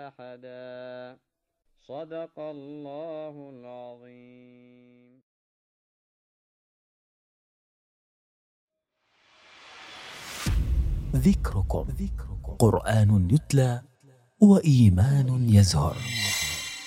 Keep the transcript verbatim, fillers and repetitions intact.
أحدا. صدق الله العظيم. ذكركم قرآن يتلى وإيمان يزهر.